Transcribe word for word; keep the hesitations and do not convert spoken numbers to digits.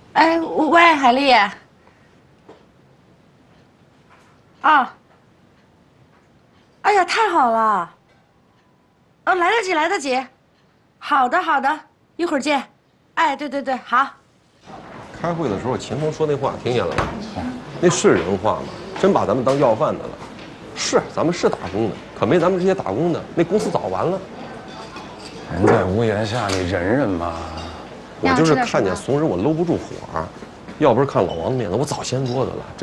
哎，喂，海丽。啊。哎呀，太好了！哦，来得及，来得及。好的，好的，一会儿见。哎，对对对，好。 开会的时候，秦风说那话听见了吗？那是人话吗？真把咱们当要饭的了。是，咱们是打工的，可没咱们这些打工的，那公司早完了。 人在屋檐下，你忍忍嘛。 我就是看见怂人，我搂不住火，要不是看老王的面子，我早掀桌子了。